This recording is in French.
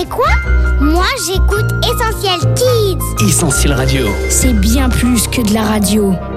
écoutez quoi? Moi, j'écoute Essentiel Kids. Essentiel Radio. C'est bien plus que de la radio.